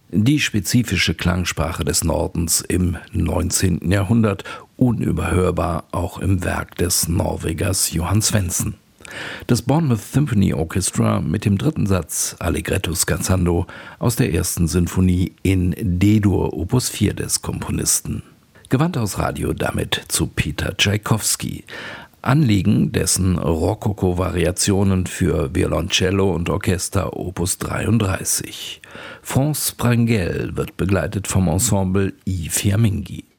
Die spezifische Klangsprache des Nordens im 19. Jahrhundert, unüberhörbar auch im Werk des Norwegers Johan Svendsen. Das Bournemouth Symphony Orchestra mit dem 3. Satz Allegretto Scherzando aus der 1. Sinfonie in D-Dur Opus 4 des Komponisten. Gewandhaus Radio damit zu Peter Tschaikowski. Anliegen dessen Rokoko-Variationen für Violoncello und Orchester Opus 33. France Sprengel wird begleitet vom Ensemble I Fiammingi.